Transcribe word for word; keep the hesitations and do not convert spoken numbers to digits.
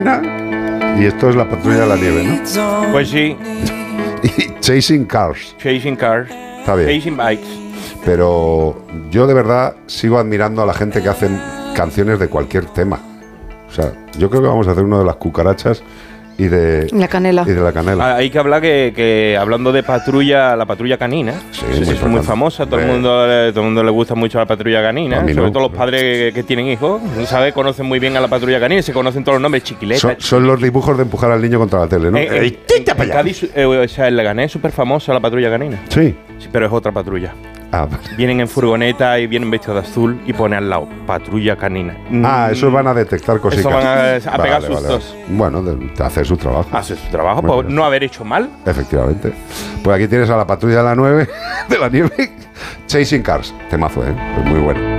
Y esto es la patrulla de la nieve, ¿no? Pues sí. Y Chasing Cars. Chasing Cars. Está bien. Chasing Bikes. Pero yo de verdad sigo admirando a la gente que hace canciones de cualquier tema. O sea, yo creo que vamos a hacer uno de las cucarachas y de la canela. Y de la canela. Hay que hablar que, que hablando de patrulla, la patrulla canina, sí, sí, muy, es muy famosa, todo el mundo todo el mundo le gusta mucho la patrulla canina, sobre no. todo los padres que, que tienen hijos, ¿sabes? Conocen muy bien a la patrulla canina, se conocen todos los nombres, Chiquileta. Son, son los dibujos de empujar al niño contra la tele, ¿no? En, en, en, en Cádiz, eh, o sea, en Leganés es súper famosa la patrulla canina. Sí. Sí, pero es otra patrulla. Ah, vale. Vienen en furgoneta y vienen vestidos de azul y pone al lado patrulla canina. Ah, eso van a detectar cositas. Eso van a, a vale, pegar vale, sustos. Vale. Bueno, de, de hacer su trabajo. Hacer su trabajo, bueno, por no haber hecho mal. Efectivamente. Pues aquí tienes a la patrulla de la nueve, de la nieve, Chasing Cars. Temazo, ¿eh? Pues muy bueno.